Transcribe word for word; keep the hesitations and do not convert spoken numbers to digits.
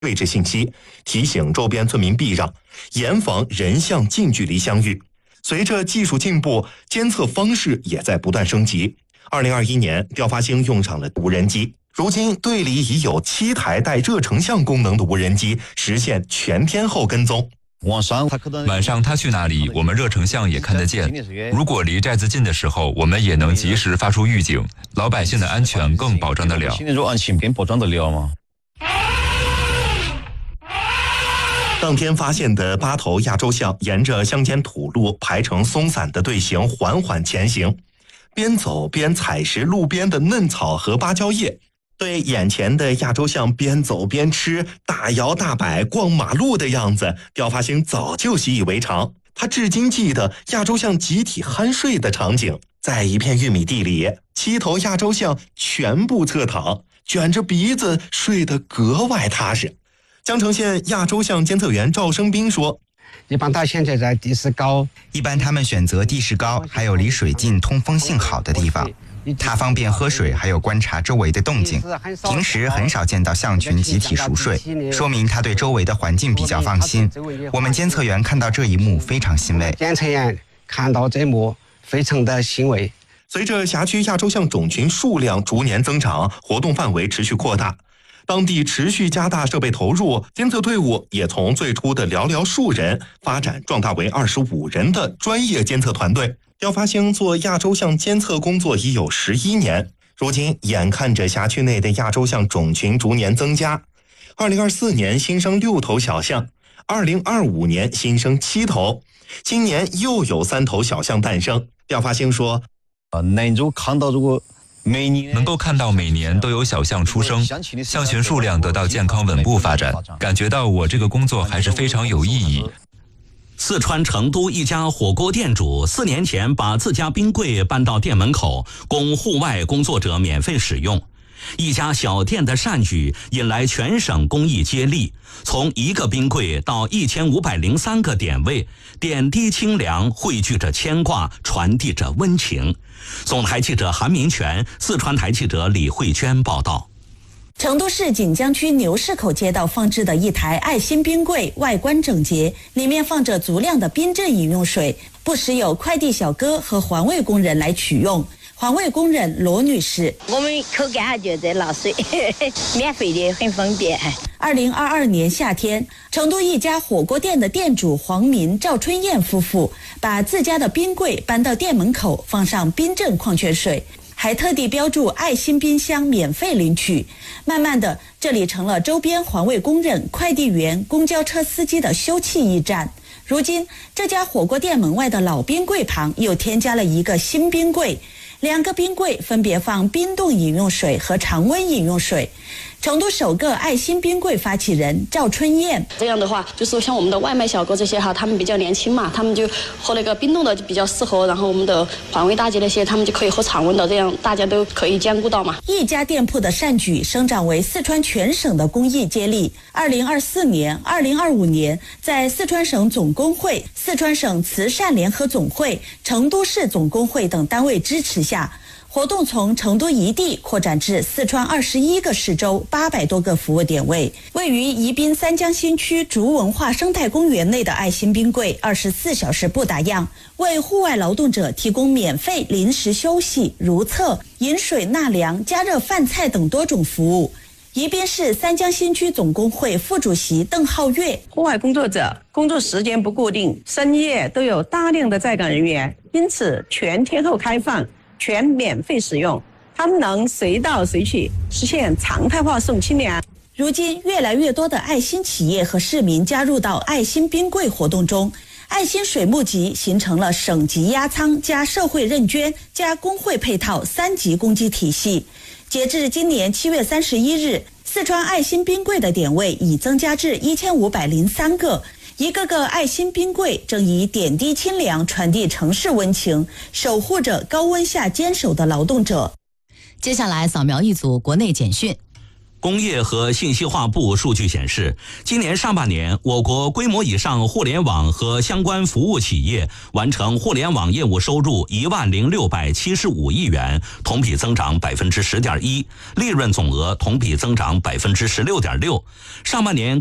位置信息，提醒周边村民避让，严防人像近距离相遇。随着技术进步，监测方式也在不断升级。二零二一年，调发星用上了无人机。如今队里已有七台带热成像功能的无人机实现全天候跟踪。 晚上他去哪里，我们热成像也看得见。如果离寨子近的时候，我们也能及时发出预警，老百姓的安全更保障得了。 当天发现的八头亚洲象沿着乡间土路排成松散的队形缓缓前行，边走边采食路边的嫩草和芭蕉叶。对眼前的亚洲象边走边吃、大摇大摆逛马路的样子，调发星早就习以为常。他至今记得亚洲象集体酣睡的场景，在一片玉米地里，七头亚洲象全部侧躺，卷着鼻子睡得格外踏实。江城县亚洲象监测员赵生兵说， 一般它现在在地势高， 一般他们选择地势高还有离水近通风性好的地方，它方便喝水还有观察周围的动静。平时很少见到象群集体熟睡，说明它对周围的环境比较放心。我们监测员看到这一幕非常欣慰。 监测员看到这一幕非常的欣慰。 随着辖区亚洲象种群数量逐年增长，活动范围持续扩大，当地持续加大设备投入，监测队伍也从最初的寥寥数人发展壮大为二十五人的专业监测团队。调发星做亚洲象监测工作已有十一年，如今眼看着辖区内的亚洲象种群逐年增加，二零二四年新生六头小象，二零二五年新生七头，今年又有三头小象诞生。调发星说， 呃，能够看到如果能够看到每年都有小象出生，象群数量得到健康稳步发展，感觉到我这个工作还是非常有意义。 四川成都一家火锅店主四年前把自家冰柜搬到店门口，供户外工作者免费使用。一家小店的善举引来全省公益接力，从一个冰柜到一千五百零三个点位，点滴清凉，汇聚着牵挂，传递着温情。总台记者韩明全，四川台记者李慧娟报道。 成都市锦江区牛市口街道放置的一台爱心冰柜，外观整洁，里面放着足量的冰镇饮用水，不时有快递小哥和环卫工人来取用。环卫工人罗女士， 我们口干就在拿水，免费的，很方便。 二零二二年夏天，成都一家火锅店的店主黄民、赵春燕夫妇把自家的冰柜搬到店门口，放上冰镇矿泉水，还特地标注爱心冰箱免费领取。慢慢的，这里成了周边环卫工人、快递员、公交车司机的休憩驿站。如今，这家火锅店门外的老冰柜旁又添加了一个新冰柜，两个冰柜分别放冰冻饮用水和常温饮用水。成都首个爱心冰柜发起人赵春燕， 这样的话，就是像我们的外卖小哥这些哈，他们比较年轻嘛，他们就喝那个冰冻的就比较适合，然后我们的环卫大姐那些，他们就可以喝常温的，这样大家都可以兼顾到嘛。 一家店铺的善举生长为四川全省的公益接力。二零二四年、二零二五年，在四川省总工会、四川省慈善联合总会、成都市总工会等单位支持下，活动从成都一地扩展至四川二十一个市州八百多个服务点位。位于宜宾三江新区竹文化生态公园内的爱心冰柜二十四小时不打烊，为户外劳动者提供免费临时休息、如厕、饮水纳凉、加热饭菜等多种服务。宜宾市三江新区总工会副主席邓浩月， 户外工作者工作时间不固定，深夜都有大量的在岗人员，因此全天候开放，全免费使用，他们能随到随去，实现常态化送清凉。 如今，越来越多的爱心企业和市民加入到爱心冰柜活动中，爱心水募集形成了省级压仓加社会认捐加工会配套三级公积体系。截至今年七月三十一日，四川爱心冰柜的点位已增加至一千五百零三个。一个个爱心冰柜正以点滴清凉传递城市温情，守护着高温下坚守的劳动者。 接下来扫描一组国内简讯。 工业和信息化部数据显示，今年上半年，我国规模以上互联网和相关服务企业完成互联网业务收入一万零六百七十五亿元，同比增长百分之十点一，利润总额同比增长百分之十六点六。上半年